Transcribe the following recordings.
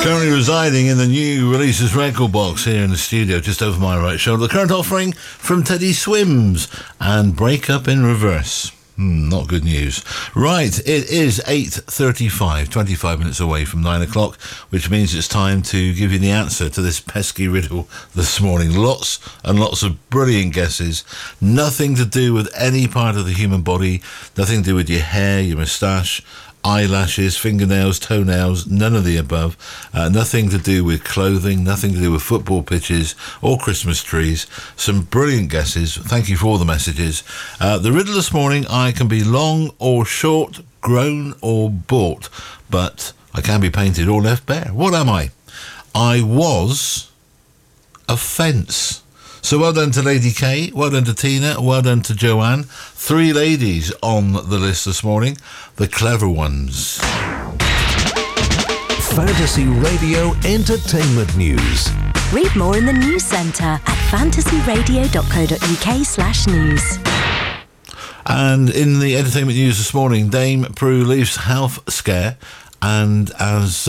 Currently residing in the new releases record box here in the studio, just over my right shoulder. The current offering from Teddy Swims and Break Up in Reverse. Not good news. Right, it is 8:35, 25 minutes away from 9 o'clock, which means it's time to give you the answer to this pesky riddle this morning. Lots and lots of brilliant guesses. Nothing to do with any part of the human body. Nothing to do with your hair, your moustache, eyelashes, fingernails, toenails, none of the above. Nothing to do with clothing, nothing to do with football pitches or Christmas trees. Some brilliant guesses. Thank you for all the messages. The riddle this morning, I can be long or short, grown or bought, but I can be painted or left bare. What am I? I was a fence. So well done to Lady K, well done to Tina, well done to Joanne. 3 ladies on the list this morning, the clever ones. Fantasy Radio Entertainment News. Read more in the news centre at fantasyradio.co.uk/news. And in the entertainment news this morning, Dame Prue leaves health scare, and as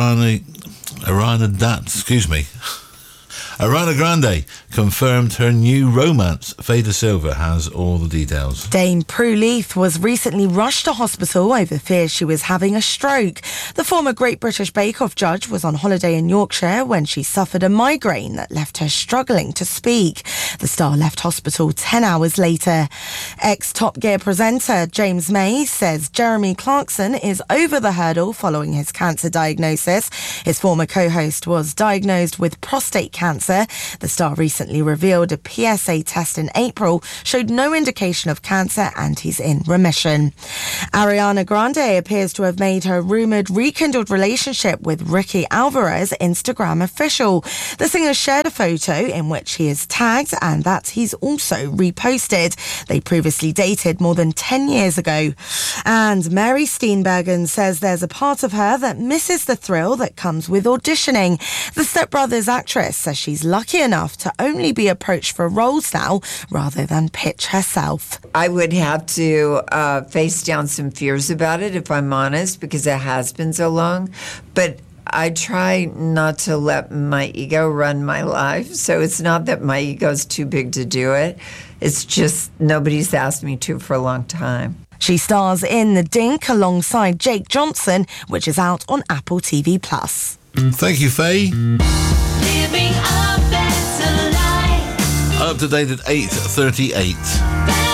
Ariana Grande confirmed her new romance. Faye De Silva has all the details. Dame Prue Leith was recently rushed to hospital over fears she was having a stroke. The former Great British Bake Off judge was on holiday in Yorkshire when she suffered a migraine that left her struggling to speak. The star left hospital 10 hours later. Ex-Top Gear presenter James May says Jeremy Clarkson is over the hurdle following his cancer diagnosis. His former co-host was diagnosed with prostate cancer. The star recently revealed a PSA test in April showed no indication of cancer and he's in remission. Ariana Grande appears to have made her rumoured rekindled relationship with Ricky Alvarez Instagram official. The singer shared a photo in which he is tagged and that he's also reposted. They previously dated more than 10 years ago. And Mary Steenburgen says there's a part of her that misses the thrill that comes with auditioning. The Step Brothers actress says she's lucky enough to only be approached for roles now rather than pitch herself. I would have to face down some fears about it, if I'm honest, because it has been so long. But I try not to let my ego run my life. So it's not that my ego's too big to do it. It's just nobody's asked me to for a long time. She stars in The Dink alongside Jake Johnson, which is out on Apple TV+. Thank you, Faye. Living a better life. Up to date at 8:38.